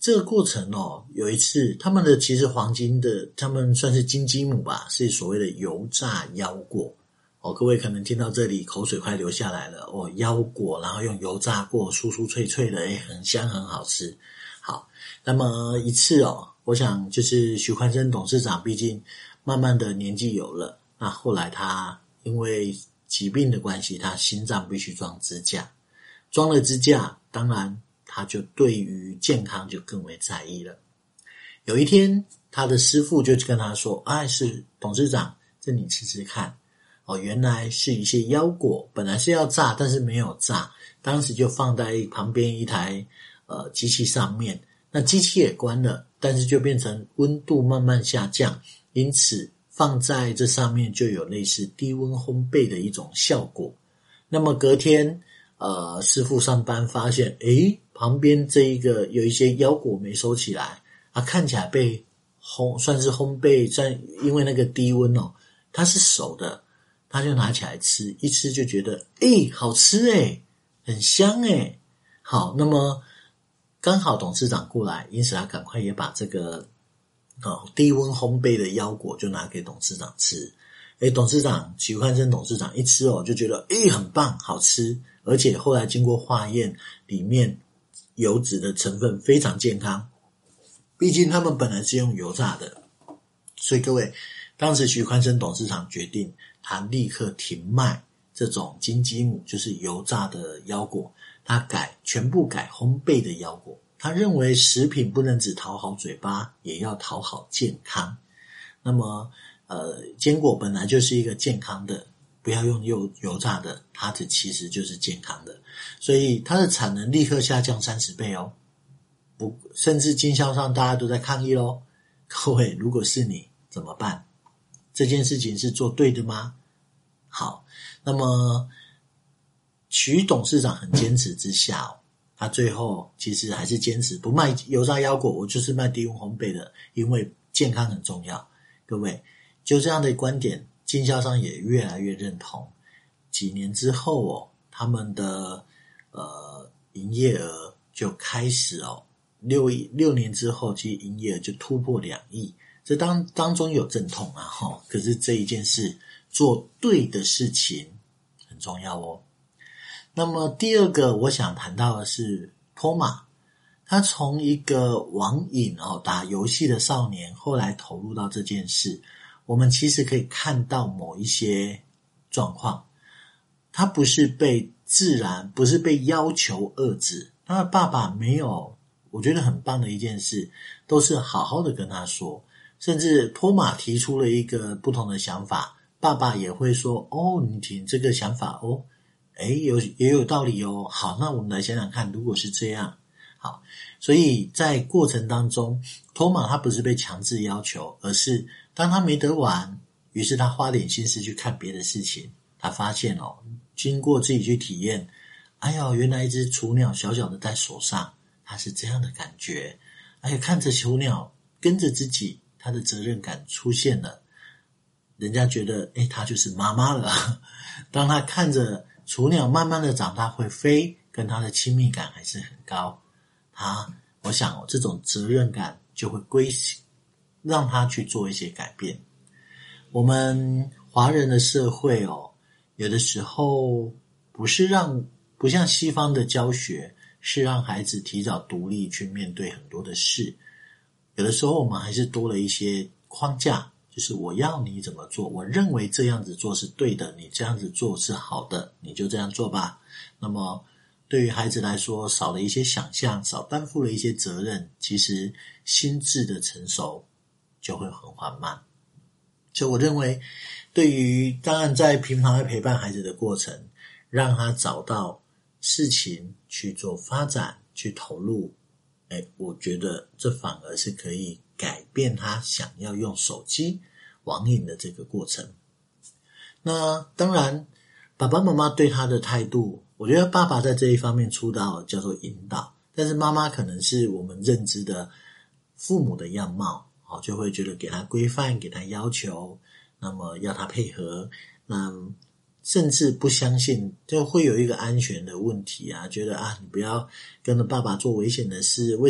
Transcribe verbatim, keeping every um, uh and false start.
这个过程哦，有一次他们的其实黄金的，他们算是金鸡母吧，是所谓的油炸腰果哦。各位可能听到这里口水快流下来了哦，腰果然后用油炸过，酥酥脆脆的，诶很香很好吃。好，那么一次哦，我想就是许宽生董事长，毕竟慢慢的年纪有了，那后来他因为疾病的关系，他心脏必须装支架，装了支架，当然他就对于健康就更为在意了。有一天他的师父就跟他说，哎，是董事长，这你吃吃看哦，原来是一些腰果，本来是要炸但是没有炸，当时就放在旁边一台呃机器上面，那机器也关了，但是就变成温度慢慢下降，因此放在这上面就有类似低温烘焙的一种效果。那么隔天呃，师父上班发现，诶，旁边这一个有一些腰果没收起来，啊，看起来被烘，算是烘焙，算因为那个低温哦，它是熟的，他就拿起来吃，一吃就觉得，诶，好吃诶，很香诶。好，那么刚好董事长过来，因此他赶快也把这个哦低温烘焙的腰果就拿给董事长吃。诶，董事长许宽生董事长一吃哦，就觉得诶很棒，好吃。而且后来经过化验，里面油脂的成分非常健康，毕竟他们本来是用油炸的，所以各位，当时许宽生董事长决定，他立刻停卖这种金鸡母，就是油炸的腰果，他改全部改烘焙的腰果。他认为食品不能只讨好嘴巴，也要讨好健康。那么，呃，坚果本来就是一个健康的。不要用油油炸的，它的其实就是健康的，所以它的产能立刻下降三十倍哦。不，甚至经销商大家都在抗议咯。各位，如果是你怎么办？这件事情是做对的吗？好，那么许董事长很坚持之下哦，他最后其实还是坚持不卖油炸腰果，我就是卖低温烘焙的，因为健康很重要。各位，就这样的观点，经销商也越来越认同。几年之后哦，他们的呃营业额就开始哦，六亿六年之后，其实营业额就突破两亿。这当当中有阵痛啊，哈，可是这一件事做对的事情很重要哦。那么第二个我想谈到的是托马，他从一个网瘾哦打游戏的少年，后来投入到这件事。我们其实可以看到某一些状况，他不是被自然，不是被要求遏制，他的爸爸没有，我觉得很棒的一件事，都是好好的跟他说，甚至托马提出了一个不同的想法，爸爸也会说，哦，你提这个想法哦，诶，有也有道理哦，好，那我们来想想看，如果是这样，好，所以在过程当中，托马他不是被强制要求，而是当他没得玩，于是他花点心思去看别的事情，他发现哦，经过自己去体验，哎呦，原来一只雏鸟小小的在手上，它是这样的感觉，哎呀，看着雏鸟跟着自己，他的责任感出现了，人家觉得诶他就是妈妈了。当他看着雏鸟慢慢的长大会飞，跟他的亲密感还是很高，他我想哦，这种责任感就会归让他去做一些改变。我们华人的社会哦，有的时候不是让不像西方的教学，是让孩子提早独立去面对很多的事。有的时候我们还是多了一些框架，就是我要你怎么做，我认为这样子做是对的，你这样子做是好的，你就这样做吧。那么对于孩子来说，少了一些想象，少担负了一些责任，其实心智的成熟就会很缓慢。所以我认为，对于当然在平常的陪伴孩子的过程，让他找到事情去做发展，去投入，哎，我觉得这反而是可以改变他想要用手机网瘾的这个过程。那当然，爸爸妈妈对他的态度，我觉得爸爸在这一方面出道叫做引导，但是妈妈可能是我们认知的父母的样貌，就会觉得给他规范，给他要求，那么要他配合，那甚至不相信，就会有一个安全的问题啊，觉得啊，你不要跟着爸爸做危险的事，为